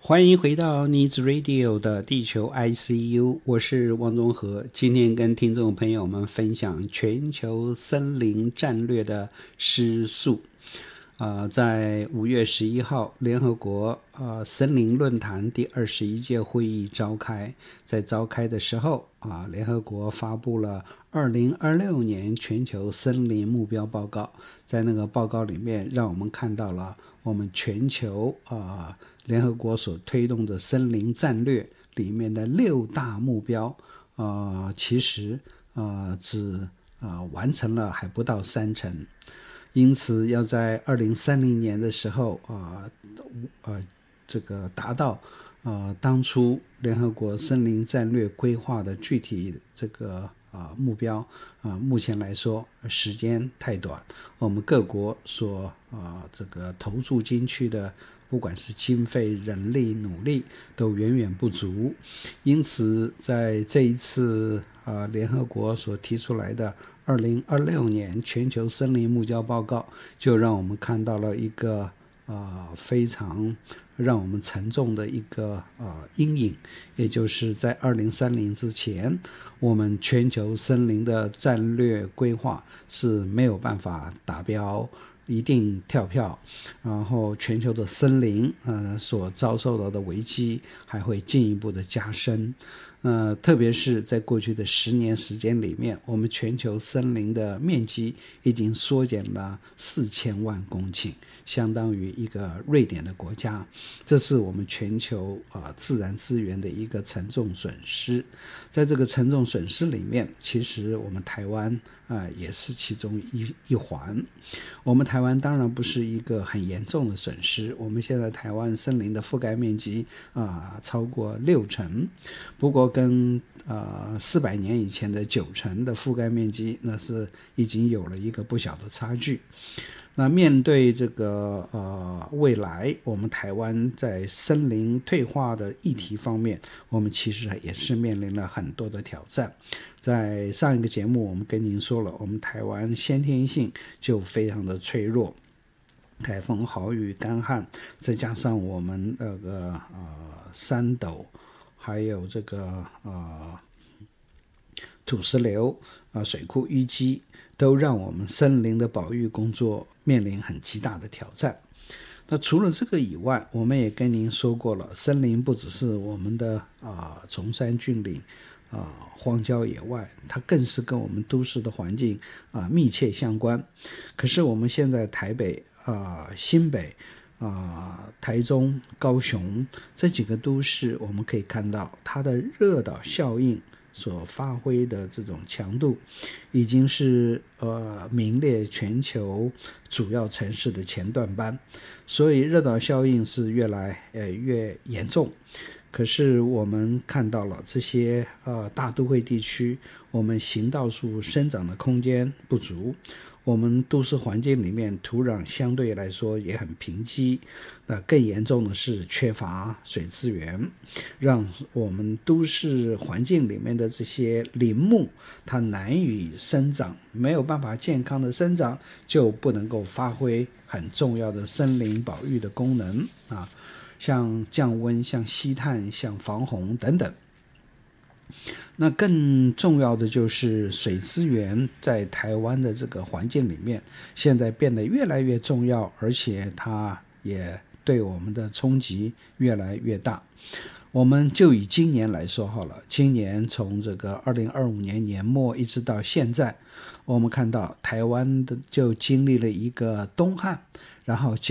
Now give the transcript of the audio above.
欢迎回到 Needs Radio 的地球 ICU， 我是汪宗和。今天跟听众朋友们分享全球森林战略的施塑。在5月11号，联合国森林论坛第21届会议召开。在召开的时候，联合国发布了2026年全球森林目标报告。在那个报告里面，让我们看到了我们全球联合国所推动的森林战略里面的6大目标，其实只完成了还不到30%。因此要在2030年的时候这个达到当初联合国森林战略规划的具体这个目标目前来说时间太短，我们各国所这个投注进去的不管是经费、人力、努力都远远不足。因此在这一次联合国所提出来的2026年全球森林目标报告，就让我们看到了一个非常让我们沉重的一个阴影，也就是在2030之前，我们全球森林的战略规划是没有办法达标，一定跳票，然后全球的森林所遭受到的危机还会进一步的加深。特别是在过去的10年时间里面，我们全球森林的面积已经缩减了4000万公顷，相当于一个瑞典的国家。这是我们全球自然资源的一个沉重损失。在这个沉重损失里面，其实我们台湾也是其中一环。我们台湾当然不是一个很严重的损失，我们现在台湾森林的覆盖面积超过60%，不过跟400年以前的90%的覆盖面积，那是已经有了一个不小的差距。那面对这个未来我们台湾在森林退化的议题方面，我们其实也是面临了很多的挑战。在上一个节目我们跟您说了，我们台湾先天性就非常的脆弱，台风、豪雨、干旱，再加上我们山陡，还有这个土石流水库淤积，都让我们森林的保育工作面临很极大的挑战。那除了这个以外，我们也跟您说过了，森林不只是我们的崇山峻岭荒郊野外，它更是跟我们都市的环境密切相关。可是我们现在台北新北台中、高雄这几个都市，我们可以看到它的热岛效应所发挥的这种强度，已经是名列全球主要城市的前段班，所以热岛效应是越来越严重。可是我们看到了这些大都会地区，我们行道树生长的空间不足，我们都市环境里面土壤相对来说也很贫瘠，更严重的是缺乏水资源，让我们都市环境里面的这些林木它难以生长，没有办法健康的生长，就不能够发挥很重要的森林保育的功能像降温、像吸碳、像防洪等等。那更重要的就是水资源在台湾的这个环境里面，现在变得越来越重要，而且它也对我们的冲击越来越大。我们就以今年来说好了，今年从这个2025年年末一直到现在，我们看到台湾的就经历了一个东汉，然后